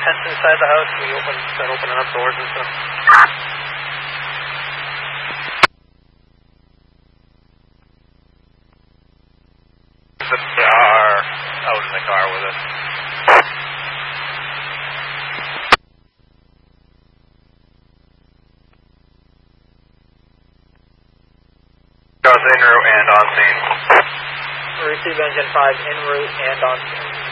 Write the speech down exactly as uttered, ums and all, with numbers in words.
tents inside the house? Can we open, start opening up doors and stuff? They are out in the car with us. En route and on scene. Receive engine five en route and on scene.